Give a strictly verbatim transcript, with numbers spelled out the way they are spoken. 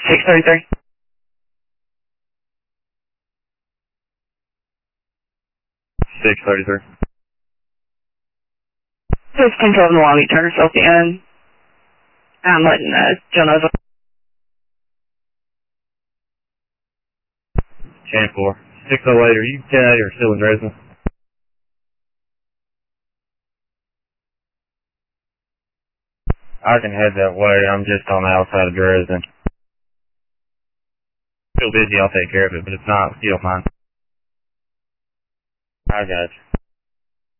six thirty-three. six thirty-three. fifteen twelve in the lobby, turn yourself in. I'm letting uh, Joe know. ten four. six oh eight, are you ten eight or still in Dresden? I can head that way. I'm just on the outside of Dresden. Still busy, I'll take care of it, but if not, if you don't mind. I got you.